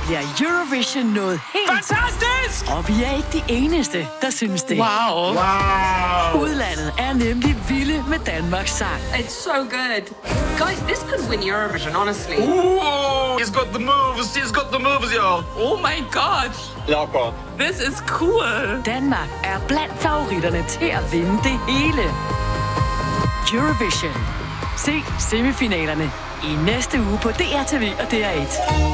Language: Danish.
bliver Eurovision noget helt... Fantastisk! Og vi er ikke de eneste, der synes det. Wow. Udlandet er nemlig vilde med Danmarks sang. It's so good. Guys, this could win Eurovision, honestly. Ooh, he's got the moves, y'all. Oh my god. Jakob. This is cool. Danmark er blandt favoritterne til at vinde det hele. Eurovision. Se semifinalerne i næste uge på DRTV og DR1.